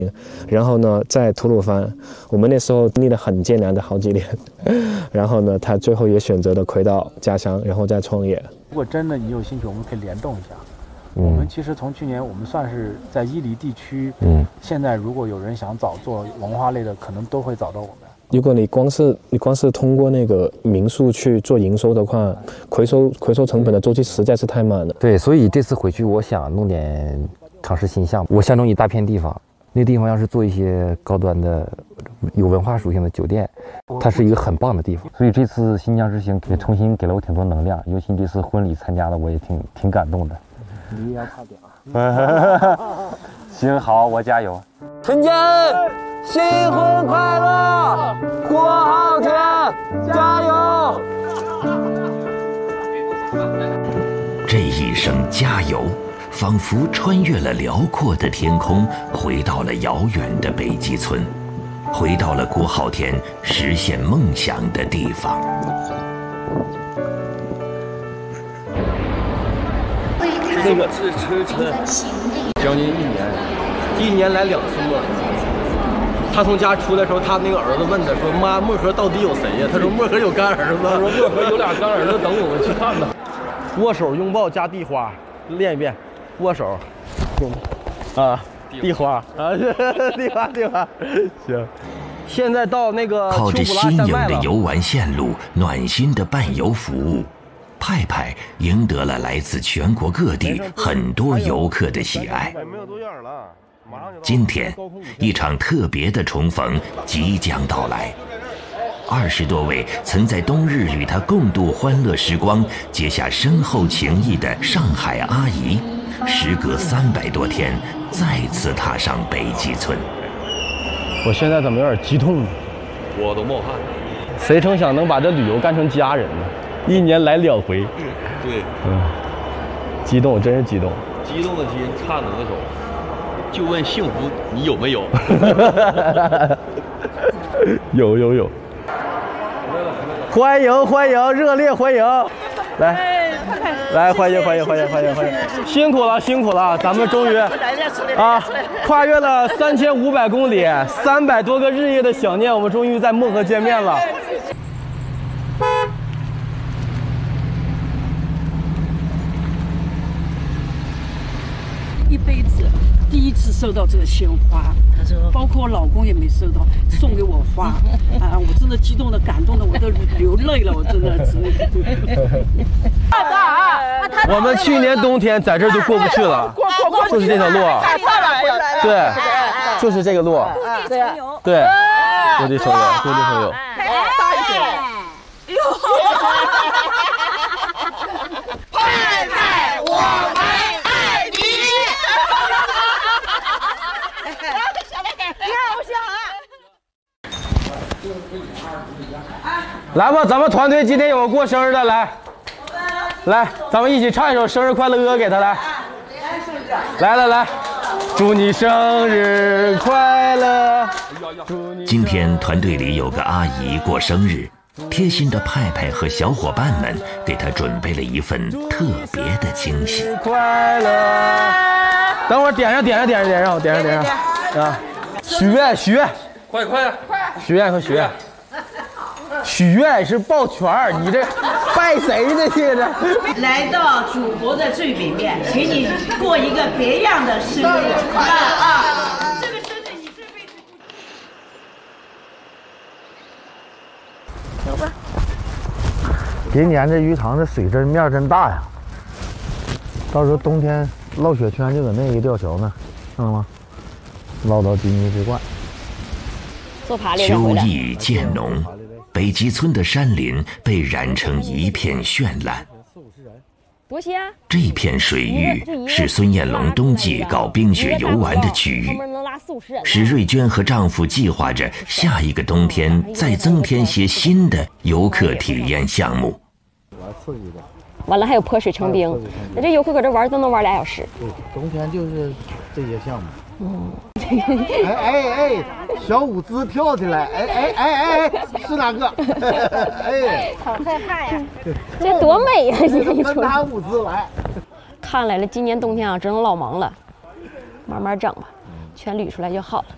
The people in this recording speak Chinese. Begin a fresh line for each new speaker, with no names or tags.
然后呢，在吐鲁番，我们那时候经历了很艰难的好几年，然后呢，他最后也选择了回到家乡，然后再创业。
如果真的你有兴趣，我们可以联动一下。我们其实从去年，我们算是在伊犁地区，现在如果有人想找做文化类的，可能都会找到我们。
如果你光是通过那个民宿去做营收的话，回收成本的周期实在是太慢了。
对，所以这次回去，我想弄点尝试新项目。我相中一大片地方，那地方要是做一些高端的、有文化属性的酒店，它是一个很棒的地方。所以这次新疆之行也重新给了我挺多能量，尤其这次婚礼参加的，我也挺感动的。
你也要差点啊！
行，好，我加油。
陈真，新婚快乐，过好天，加油！
这一声加油，仿佛穿越了辽阔的天空，回到了遥远的北极村，回到了郭浩天实现梦想的地方。
这个是将近1年来2次漠河。他从家出来的时候，他那个儿子问他说：“妈，漠河到底有谁呀？”他说：“漠河有干儿子。”他说：“漠河有俩干儿子，等我们去看呢。”握手、拥抱加地花，练一遍。握手，啊，地花啊，地花，行。现在到那个
靠着新颖的游玩线路、暖心的伴游服务，派派赢得了来自全国各地很多游客的喜爱。今天，一场特别的重逢即将到来。20多位曾在冬日与他共度欢乐时光、结下深厚情谊的上海阿姨，时隔300多天，再次踏上北极村。
我现在怎么有点激动呢？我都冒汗。谁成想能把这旅游干成家人呢？1年来2回。对，激动，真是激动。激动的心，颤抖的手。就问幸福，你有没有？有。欢迎，热烈欢迎！来，欢迎！辛苦了，咱们终于跨越了3500公里，300多个日夜的想念，我们终于在漠河见面了。
一辈子第一次收到这个鲜花，他说，包括我老公也没收到，送给我花，我真的激动的、感动的，我都流泪了，我真的是。
我们去年冬天在这儿就过不去了，就是这条路，对，就是这个路，对，多地手游，大一点，
派派，我们爱你。
来吧，咱们团队今天有个过生日的，来，咱们一起唱一首生日快乐歌给他来，祝你生日快乐！
今天团队里有个阿姨过生日，贴心的派派和小伙伴们给她准备了一份特别的惊喜。
快乐！等会儿点上啊！许愿，快！许愿和许愿。许愿是抱拳儿，你这拜谁呢？这是
来到祖国的最北面，给你过一个别样的生日快乐啊！这个生日你这辈子
行吧。今年这鱼塘的水真面真大呀，到时候冬天落雪圈就搁那个吊桥呢，看到吗？捞到金鱼之冠。
秋意渐浓，北极村的山林被染成一片绚烂。这片水域是孙艳龙冬季搞冰雪游玩的区域。史瑞娟和丈夫计划着下一个冬天再增添些新的游客体验项目。
完了还有泼水成冰，那这游客搁这玩都能玩2小时。
对，冬天就是这些项目。小舞姿跳起来，是哪个？
好害怕呀！这多美呀！你
说拿舞姿来。
看来了，今年冬天啊，只能老忙了，慢慢整吧，全捋出来就好了。